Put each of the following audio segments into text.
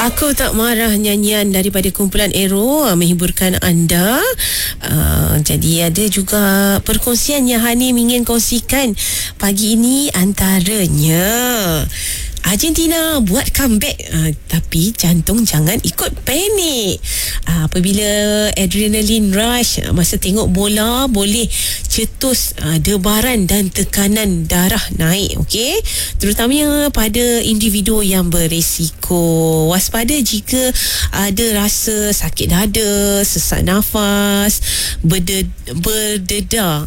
Aku Tak Marah, nyanyian daripada kumpulan Aero menghiburkan anda. Jadi ada juga perkongsian yang Hanim ingin kongsikan pagi ini, antaranya Argentina buat comeback, tapi jantung jangan ikut panik. Apabila adrenaline rush masa tengok bola, boleh cetus debaran dan tekanan darah naik, okey? Terutamanya pada individu yang berisiko. Waspada jika ada rasa sakit dada, sesak nafas, berdebar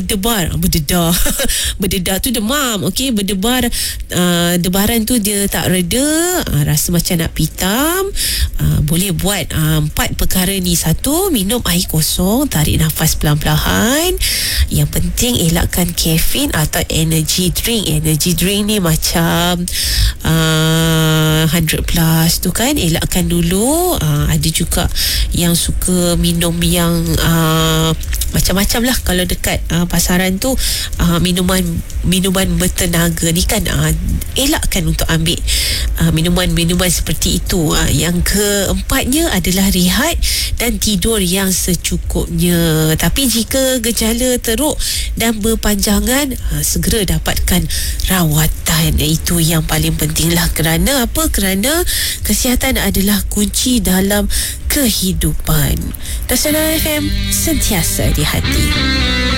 tu demam, okey? Debaran tu dia tak reda, rasa macam nak pitam, boleh buat 4 perkara ni. 1, minum air kosong, tarik nafas perlahan-lahan. Yang penting elakkan kafein atau energy drink. Energy drink ni macam 100 plus tu kan, elakkan dulu. Ada juga yang suka minum yang macam-macam lah kalau dekat pasaran tu, minuman bertenaga ni kan, elakkan untuk ambil minuman seperti itu. Yang keempatnya adalah rehat dan tidur yang secukupnya. Tapi jika gejala teruk dan berpanjangan, segera dapatkan rawatan. Itu yang paling penting lah. Kerana apa? Kerana kesihatan adalah kunci dalam kehidupan. Nasional FM, sentiasa di hati.